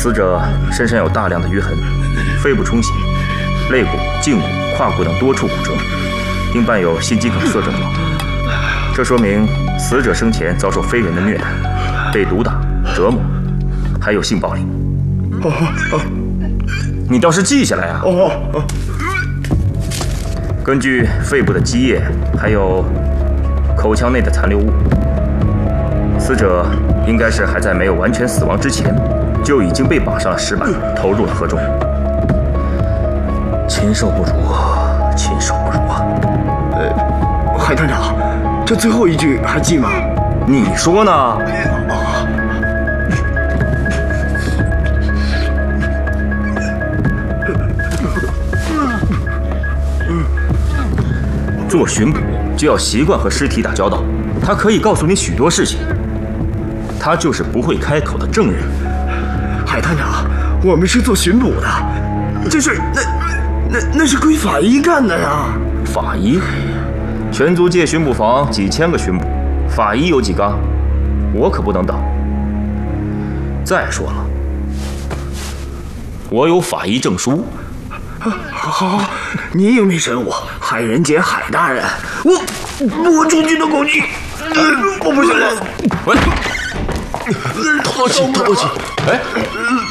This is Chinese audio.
死者身上有大量的淤痕，肺部充血，肋骨、胫骨、胯骨等多处骨折，应伴有心肌梗塞症状。这说明死者生前遭受非人的虐待，被毒打、折磨，还有性暴力。你倒是记下来啊！根据肺部的积液，还有口腔内的残留物，死者应该是还在没有完全死亡之前，就已经被绑上了石板，投入了河中。禽兽不如，禽兽不如啊！ 海探长，这最后一句还记吗？ 你说呢？做巡捕就要习惯和尸体打交道，他可以告诉你许多事情，他就是不会开口的证人。 海探长，我们是做巡捕的，这事那是归法医干的呀。 法医？全租界巡捕房几千个巡捕，法医有几个？我可不能等。再说了，我有法医证书。 好，你英明神武，海人杰海大人，我出去的口气，我不行了。 喂，透气。哎，